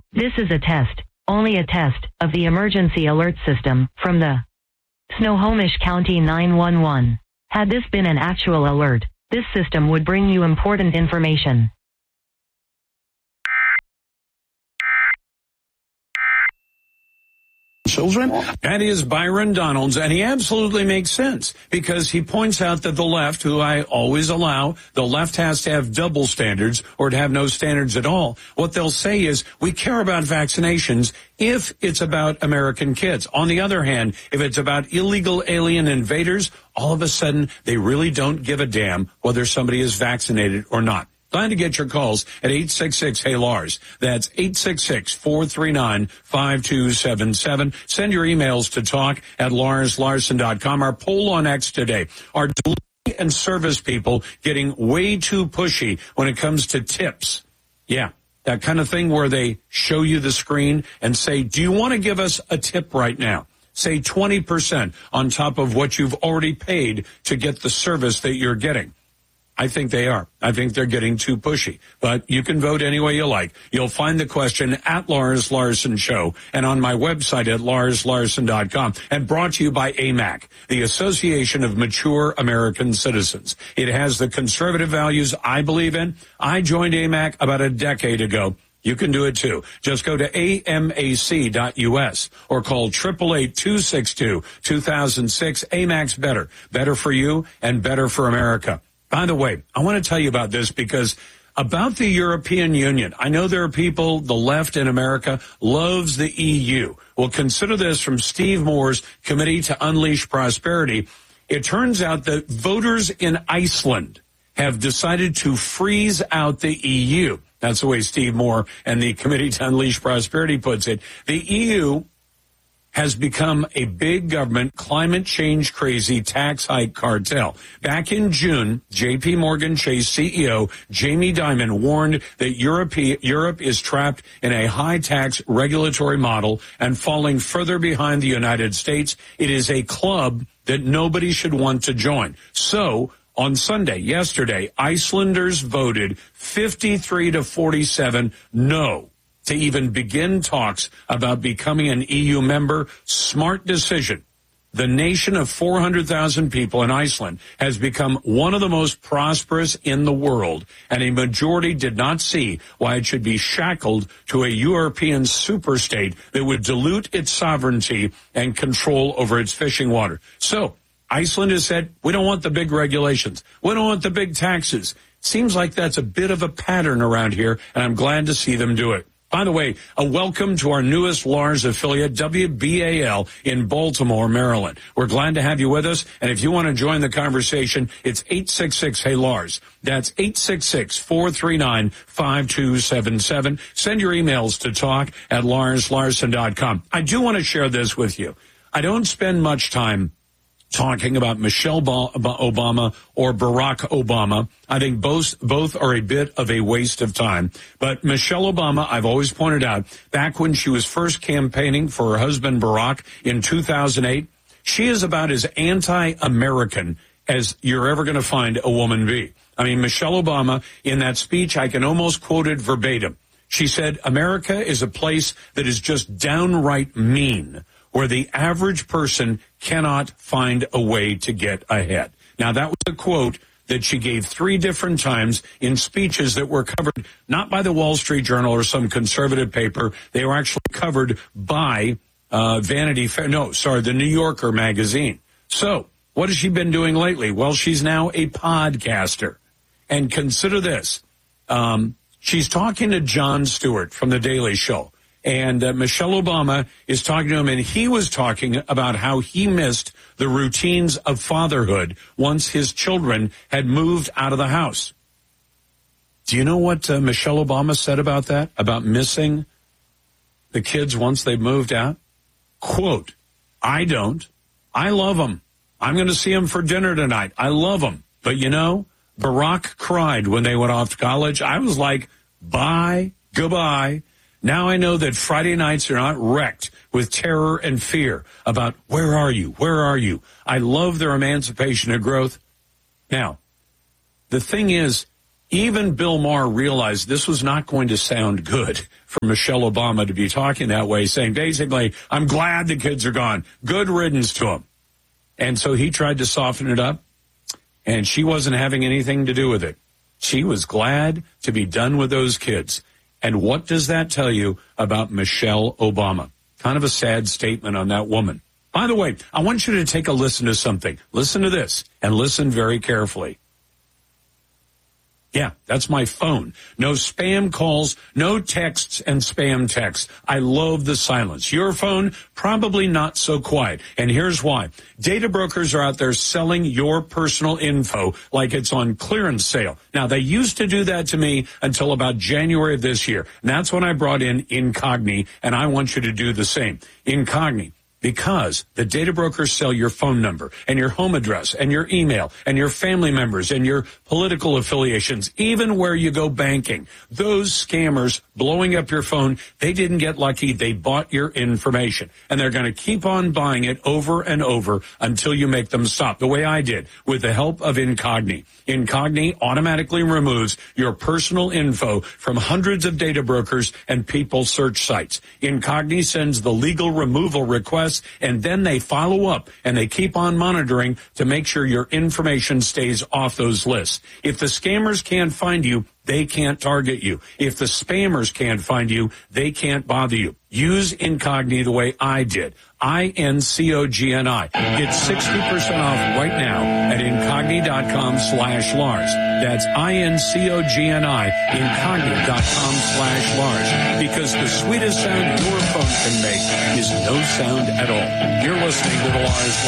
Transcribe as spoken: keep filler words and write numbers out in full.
This is a test, only a test, of the emergency alert system from the Snohomish County nine one one. Had this been an actual alert, this system would bring you important information. Children. That is Byron Donalds, and he absolutely makes sense because he points out that the left, who I always allow, the left has to have double standards or to have no standards at all. What they'll say is, we care about vaccinations if it's about American kids. On the other hand, if it's about illegal alien invaders, all of a sudden they really don't give a damn whether somebody is vaccinated or not. Glad to get your calls at eight six six, hey Lars. That's eight six six, four three nine, five two seven seven. Send your emails to talk at lars larson dot com. Our poll on X today. Are delivery and service people getting way too pushy when it comes to tips? Yeah, that kind of thing where they show you the screen and say, do you want to give us a tip right now? Say twenty percent on top of what you've already paid to get the service that you're getting. I think they are. I think they're getting too pushy. But you can vote any way you like. You'll find the question at Lars Larson Show and on my website at lars larson dot com. And brought to you by A M A C, the Association of Mature American Citizens. It has the conservative values I believe in. I joined A M A C about a decade ago. You can do it too. Just go to A M A C dot U S or call eight eight eight, two six two, two thousand six. A M A C's better. Better for you and better for America. By the way, I want to tell you about this because about the European Union, I know there are people, the left in America loves the E U. Well, consider this from Steve Moore's Committee to Unleash Prosperity. It turns out that voters in Iceland have decided to freeze out the E U. That's the way Steve Moore and the Committee to Unleash Prosperity puts it. The E U has become a big government, climate change crazy tax hike cartel. Back in June, J P Morgan Chase C E O Jamie Dimon warned that Europe, Europe is trapped in a high tax regulatory model and falling further behind the United States. It is a club that nobody should want to join. So, on Sunday, yesterday, Icelanders voted fifty-three to forty-seven no to even begin talks about becoming an E U member. Smart decision. The nation of four hundred thousand people in Iceland has become one of the most prosperous in the world, and a majority did not see why it should be shackled to a European superstate that would dilute its sovereignty and control over its fishing water. So, Iceland has said, we don't want the big regulations. We don't want the big taxes. Seems like that's a bit of a pattern around here, and I'm glad to see them do it. By the way, a welcome to our newest Lars affiliate, W B A L, in Baltimore, Maryland. We're glad to have you with us, and if you want to join the conversation, it's eight six six, hey Lars. That's eight six six, four three nine, five two seven seven. Send your emails to talk at lars larson dot com. I do want to share this with you. I don't spend much time talking about Michelle Obama or Barack Obama. I think both both are a bit of a waste of time. But Michelle Obama, I've always pointed out, back when she was first campaigning for her husband Barack in two thousand eight, she is about as anti-American as you're ever going to find a woman be. I mean, Michelle Obama, in that speech, I can almost quote it verbatim. She said, America is a place that is just downright mean, where the average person cannot find a way to get ahead. Now, that was a quote that she gave three different times in speeches that were covered not by the Wall Street Journal or some conservative paper. They were actually covered by uh, Vanity Fair. No, sorry, the New Yorker magazine. So, what has she been doing lately? Well, she's now a podcaster. And consider this. Um, she's talking to Jon Stewart from The Daily Show. And uh, Michelle Obama is talking to him, and he was talking about how he missed the routines of fatherhood once his children had moved out of the house. Do you know what uh, Michelle Obama said about that, about missing the kids once they've moved out? Quote, I don't. I love them. I'm going to see them for dinner tonight. I love them. But, you know, Barack cried when they went off to college. I was like, bye, goodbye. Now I know that Friday nights are not wrecked with terror and fear about where are you, where are you? I love their emancipation and growth. Now, the thing is, Even Bill Maher realized this was not going to sound good for Michelle Obama to be talking that way, saying basically, I'm glad the kids are gone. Good riddance to them. And so he tried to soften it up, and she wasn't having anything to do with it. She was glad to be done with those kids. And what does that tell you about Michelle Obama? Kind of a sad statement on that woman. By the way, I want you to take a listen to something. Listen to this, and listen very carefully. Yeah, that's my phone. No spam calls, no texts and spam texts. I love the silence. Your phone, probably not so quiet. And here's why. Data brokers are out there selling your personal info like it's on clearance sale. Now, they used to do that to me until about January of this year. And that's when I brought in Incogni, and I want you to do the same. Incogni. Because the data brokers sell your phone number and your home address and your email and your family members and your political affiliations, even where you go banking. Those scammers blowing up your phone, they didn't get lucky. They bought your information. And they're going to keep on buying it over and over until you make them stop, the way I did with the help of Incogni. Incogni automatically removes your personal info from hundreds of data brokers and people search sites. Incogni sends the legal removal request, and then they follow up and they keep on monitoring to make sure your information stays off those lists. If the scammers can't find you, they can't target you. If the spammers can't find you, they can't bother you. Use Incogni the way I did. I N C O G N I. Get sixty percent off right now at Incogni.com slash Lars. That's I N C O G N I, Incogni.com slash Lars. Because the sweetest sound your phone can make is no sound at all. You're listening to the Lars